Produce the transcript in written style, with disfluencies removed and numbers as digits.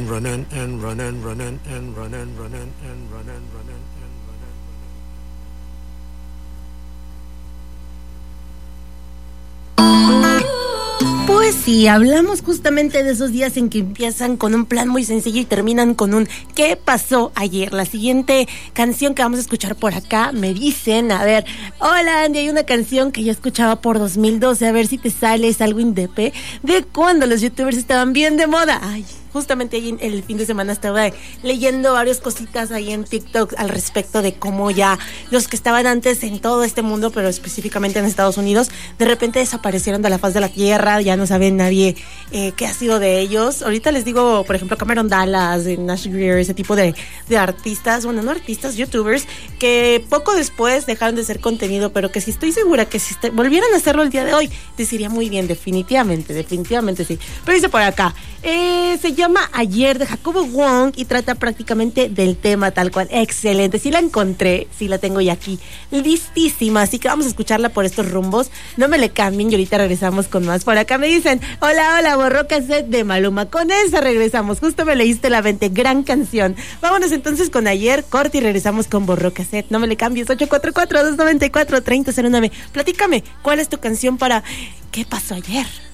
running and running, running and running, running and running, running. Pues sí, hablamos justamente de esos días en que empiezan con un plan muy sencillo y terminan con un ¿qué pasó ayer? La siguiente canción que vamos a escuchar por acá, me dicen, a ver, hola Andy, hay una canción que yo escuchaba por 2012, a ver si te sale, es algo indep, de cuando los youtubers estaban bien de moda. Ay, justamente ahí el fin de semana estaba leyendo varias cositas ahí en TikTok al respecto de cómo ya los que estaban antes en todo este mundo, pero específicamente en Estados Unidos, de repente desaparecieron de la faz de la tierra, ya no sabe nadie qué ha sido de ellos. Ahorita les digo, por ejemplo, Cameron Dallas, Nash Greer, ese tipo de artistas, bueno, no artistas, youtubers, que poco después dejaron de ser contenido, pero que sí estoy segura que si volvieran a hacerlo el día de hoy, les iría muy bien, definitivamente sí. Pero dice por acá, se llama Ayer de Jacobo Wong y trata prácticamente del tema tal cual. Excelente, sí la encontré, sí la tengo ya aquí listísima, así que vamos a escucharla por estos rumbos. No me le cambien y ahorita regresamos con más. Por acá me dicen, hola, borró cassette de Maluma. Con esa regresamos, justo me leíste la 20, gran canción. Vámonos entonces con Ayer, corte y regresamos con Borró cassette. No me le cambies, 844-294-3009. Platícame, ¿cuál es tu canción para ¿qué pasó ayer?